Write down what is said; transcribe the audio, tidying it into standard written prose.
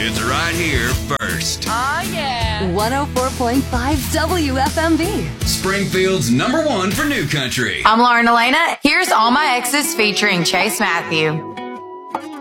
It's right here first. Oh, yeah. 104.5 WFMB. Springfield's #1 for new country. I'm Lauren Elena. Here's All My Exes featuring Chase Matthew.